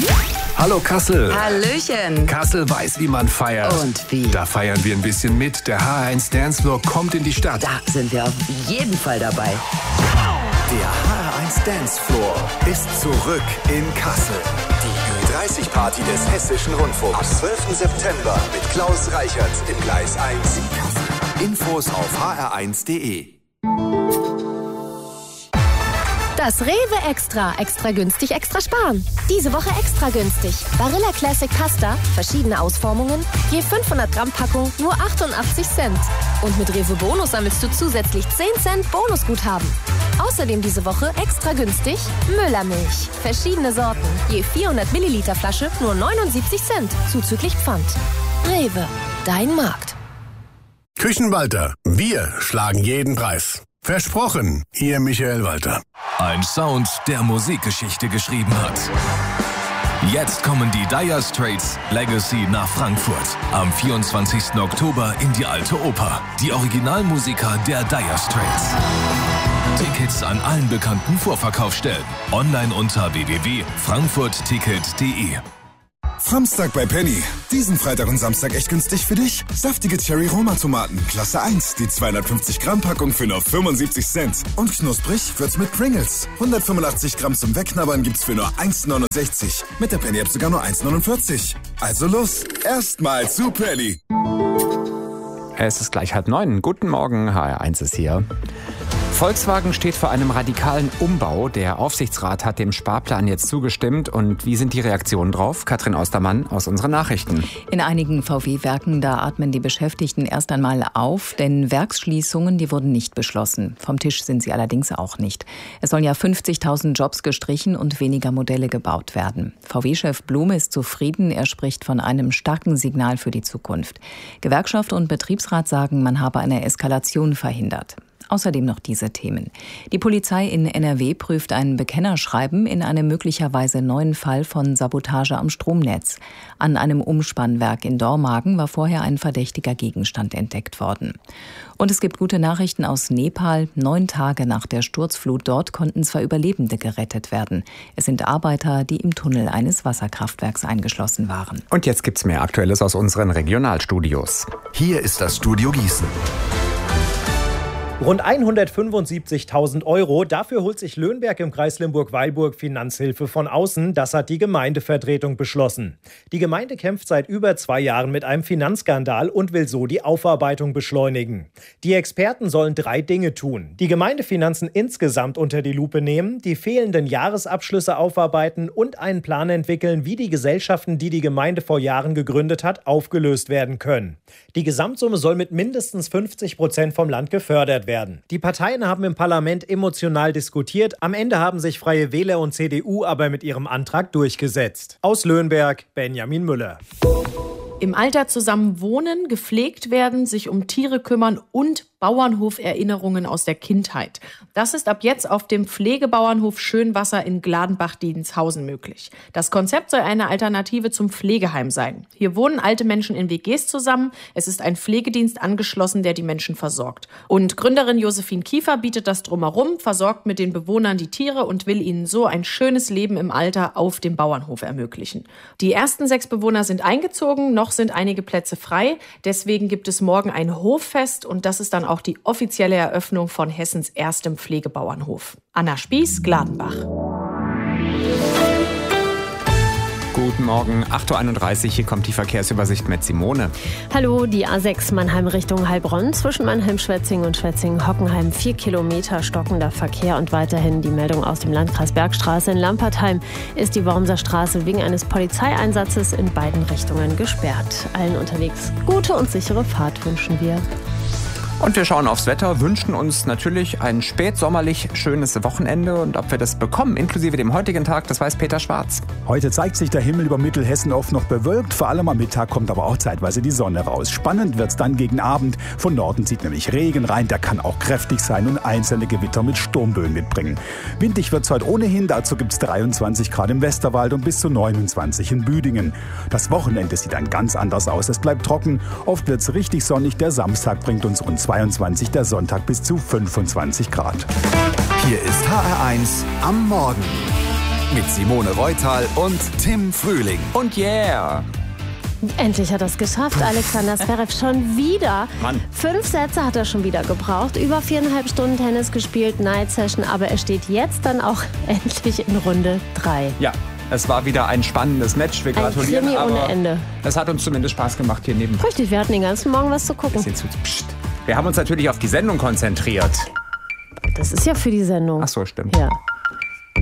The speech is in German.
Hallo Kassel. Hallöchen. Kassel weiß, wie man feiert. Und wie? Da feiern wir ein bisschen mit. Der HR1 Dancefloor kommt in die Stadt. Da sind wir auf jeden Fall dabei. Der HR1 Dancefloor ist zurück in Kassel. Die Ü30-Party des Hessischen Rundfunks. Am 12. September mit Klaus Reichert im Gleis 1 in Kassel. Infos auf hr1.de. Das Rewe Extra. Extra günstig, extra sparen. Diese Woche extra günstig. Barilla Classic Pasta, verschiedene Ausformungen, je 500 Gramm Packung, nur 88 Cent. Und mit Rewe Bonus sammelst du zusätzlich 10 Cent Bonusguthaben. Außerdem diese Woche extra günstig Müllermilch. Verschiedene Sorten, je 400 Milliliter Flasche, nur 79 Cent, zuzüglich Pfand. Rewe, dein Markt. Küchenwalter, wir schlagen jeden Preis. Versprochen, Ihr Michael Walter. Ein Sound, der Musikgeschichte geschrieben hat. Jetzt kommen die Dire Straits Legacy nach Frankfurt. Am 24. Oktober in die Alte Oper. Die Originalmusiker der Dire Straits. Tickets an allen bekannten Vorverkaufsstellen. Online unter www.frankfurtticket.de. Samstag bei Penny. Diesen Freitag und Samstag echt günstig für dich. Saftige Cherry-Roma-Tomaten, Klasse 1. Die 250 Gramm Packung für nur 75 Cent. Und knusprig wird's mit Pringles. 185 Gramm zum Wegknabbern gibt's für nur 1,69. Mit der Penny-App sogar nur 1,49. Also los, erstmal zu Penny. Es ist gleich 8:30. Guten Morgen, HR1 ist hier. Volkswagen steht vor einem radikalen Umbau. Der Aufsichtsrat hat dem Sparplan jetzt zugestimmt. Und wie sind die Reaktionen drauf? Katrin Ostermann aus unseren Nachrichten. In einigen VW-Werken, da atmen die Beschäftigten erst einmal auf, denn Werksschließungen, die wurden nicht beschlossen. Vom Tisch sind sie allerdings auch nicht. Es sollen ja 50.000 Jobs gestrichen und weniger Modelle gebaut werden. VW-Chef Blume ist zufrieden. Er spricht von einem starken Signal für die Zukunft. Gewerkschaft und Betriebsrat sagen, man habe eine Eskalation verhindert. Außerdem noch diese Themen. Die Polizei in NRW prüft ein Bekennerschreiben in einem möglicherweise neuen Fall von Sabotage am Stromnetz. An einem Umspannwerk in Dormagen war vorher ein verdächtiger Gegenstand entdeckt worden. Und es gibt gute Nachrichten aus Nepal. 9 Tage nach der Sturzflut dort konnten 2 Überlebende gerettet werden. Es sind Arbeiter, die im Tunnel eines Wasserkraftwerks eingeschlossen waren. Und jetzt gibt's mehr Aktuelles aus unseren Regionalstudios. Hier ist das Studio Gießen. Rund 175.000 €. Dafür holt sich Löhnberg im Kreis Limburg-Weilburg Finanzhilfe von außen. Das hat die Gemeindevertretung beschlossen. Die Gemeinde kämpft seit über 2 Jahren mit einem Finanzskandal und will so die Aufarbeitung beschleunigen. Die Experten sollen 3 Dinge tun. Die Gemeindefinanzen insgesamt unter die Lupe nehmen, die fehlenden Jahresabschlüsse aufarbeiten und einen Plan entwickeln, wie die Gesellschaften, die die Gemeinde vor Jahren gegründet hat, aufgelöst werden können. Die Gesamtsumme soll mit mindestens 50% vom Land gefördert werden. Die Parteien haben im Parlament emotional diskutiert. Am Ende haben sich Freie Wähler und CDU aber mit ihrem Antrag durchgesetzt. Aus Löhnberg, Benjamin Müller. Im Alter zusammen wohnen, gepflegt werden, sich um Tiere kümmern und Bauernhoferinnerungen aus der Kindheit. Das ist ab jetzt auf dem Pflegebauernhof Schönwasser in Gladenbach-Diedenshausen möglich. Das Konzept soll eine Alternative zum Pflegeheim sein. Hier wohnen alte Menschen in WGs zusammen. Es ist ein Pflegedienst angeschlossen, der die Menschen versorgt. Und Gründerin Josephine Kiefer bietet das drumherum, versorgt mit den Bewohnern die Tiere und will ihnen so ein schönes Leben im Alter auf dem Bauernhof ermöglichen. Die ersten 6 Bewohner sind eingezogen, noch sind einige Plätze frei. Deswegen gibt es morgen ein Hoffest und das ist dann auch die offizielle Eröffnung von Hessens erstem Pflegebauernhof. Anna Spieß, Gladenbach. Guten Morgen, 8:31 Uhr, hier kommt die Verkehrsübersicht mit Simone. Hallo, die A6 Mannheim Richtung Heilbronn. Zwischen Mannheim-Schwetzingen und Schwetzingen-Hockenheim 4 Kilometer stockender Verkehr und weiterhin die Meldung aus dem Landkreis Bergstraße. In Lampertheim ist die Wormser Straße wegen eines Polizeieinsatzes in beiden Richtungen gesperrt. Allen unterwegs gute und sichere Fahrt wünschen wir. Und wir schauen aufs Wetter, wünschen uns natürlich ein spätsommerlich schönes Wochenende. Und ob wir das bekommen, inklusive dem heutigen Tag, das weiß Peter Schwarz. Heute zeigt sich der Himmel über Mittelhessen oft noch bewölkt. Vor allem am Mittag kommt aber auch zeitweise die Sonne raus. Spannend wird's dann gegen Abend. Von Norden zieht nämlich Regen rein. Der kann auch kräftig sein und einzelne Gewitter mit Sturmböen mitbringen. Windig wird's heute ohnehin. Dazu gibt's 23 Grad im Westerwald und bis zu 29 in Büdingen. Das Wochenende sieht dann ganz anders aus. Es bleibt trocken. Oft wird's richtig sonnig. Der Samstag bringt uns rund 22, der Sonntag bis zu 25 Grad. Hier ist HR1 am Morgen. mit Simone Reutal und Tim Frühling. Und yeah! Endlich hat er es geschafft, Alexander Zverev schon wieder. Mann. 5 Sätze hat er schon wieder gebraucht, über 4,5 Stunden Tennis gespielt, Night Session, aber er steht jetzt dann auch endlich in Runde 3. Ja, es war wieder ein spannendes Match, wir gratulieren. Krimi ohne Ende. Es hat uns zumindest Spaß gemacht hier neben. Richtig, wir hatten den ganzen Morgen was zu gucken. Psst. Wir haben uns natürlich auf die Sendung konzentriert. Das ist ja für die Sendung. Ach so, stimmt. Ja.